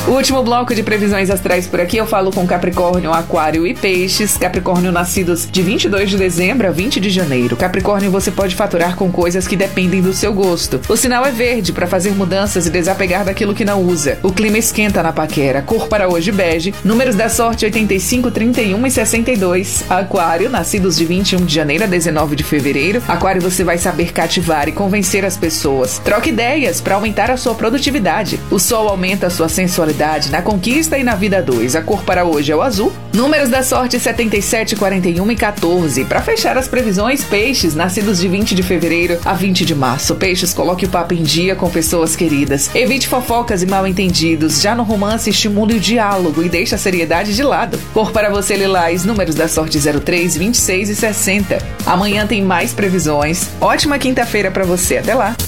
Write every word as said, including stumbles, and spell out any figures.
O último bloco de previsões astrais por aqui eu falo com Capricórnio, Aquário e Peixes. Capricórnio nascidos de vinte e dois de dezembro a vinte de janeiro. Capricórnio, você pode faturar com coisas que dependem do seu gosto. O sinal é verde para fazer mudanças e desapegar daquilo que não usa. O clima esquenta na paquera. Cor para hoje bege. Números da sorte oitenta e cinco, trinta e um e sessenta e dois. Aquário, nascidos de vinte e um de janeiro a dezenove de fevereiro. Aquário, você vai saber cativar e convencer as pessoas. Troque ideias para aumentar a sua produtividade. O sol aumenta a sua sensualidade na conquista e na vida dois. A cor para hoje é o azul. Números da sorte setenta e sete, quarenta e um e quatorze. Para fechar as previsões, Peixes, nascidos de vinte de fevereiro a vinte de março. Peixes, coloque o papo em dia com pessoas queridas. Evite fofocas e mal-entendidos. Já no romance, estimule o diálogo e deixe a seriedade de lado. Cor para você, lilás. Números da sorte zero três, vinte e seis e sessenta. Amanhã tem mais previsões. Ótima quinta-feira para você. Até lá.